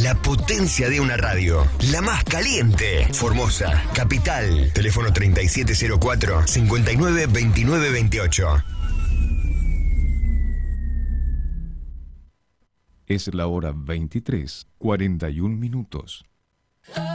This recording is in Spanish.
la potencia de una radio. La más caliente. Formosa, Capital. Teléfono 3704-592928. Es la hora 23:41.